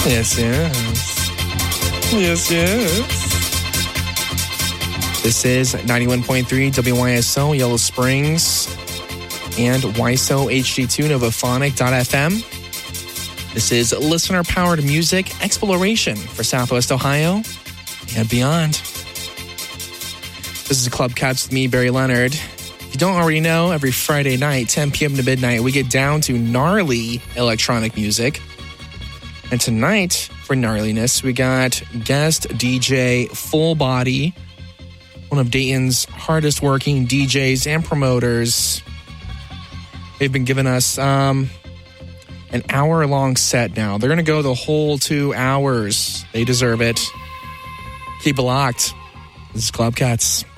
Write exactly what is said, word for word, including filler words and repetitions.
Yes, yes. Yes, yes. This is ninety-one point three W Y S O, Yellow Springs, and Y S O H D two, Novophonic dot F M. This is listener-powered music exploration for Southwest Ohio and beyond. This is Club Cats with me, Barry Leonard. If you don't already know, every Friday night, ten p.m. to midnight, we get down to gnarly electronic music. And tonight, for gnarliness, we got guest D J Full Body, one of Dayton's hardest working D Js and promoters. They've been giving us um, an hour-long set now. They're going to go the whole two hours. They deserve it. Keep it locked. This is Club Cats.